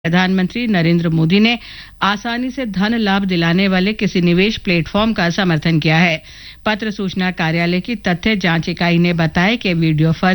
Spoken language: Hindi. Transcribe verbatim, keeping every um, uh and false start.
प्रधानमंत्री नरेंद्र मोदी ने आसानी से धन लाभ दिलाने वाले किसी निवेश प्लेटफॉर्म का समर्थन किया है। पत्र सूचना कार्यालय की तथ्य जांच इकाई ने बताया कि वीडियो